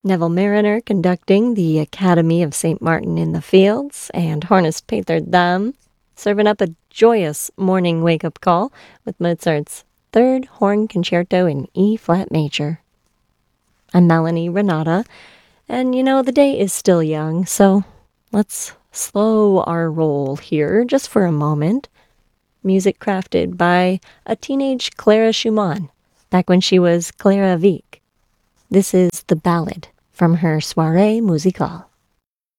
Neville Mariner conducting the Academy of St. Martin in the Fields, and Hornist Peter Dam serving up a joyous morning wake-up call with Mozart's Third Horn Concerto in E-flat major. I'm Melanie Renata, and the day is still young, so let's slow our roll here just for a moment. Music crafted by a teenage Clara Schumann, back when she was Clara Wieck. This is The Ballad from her Soirée Musicale.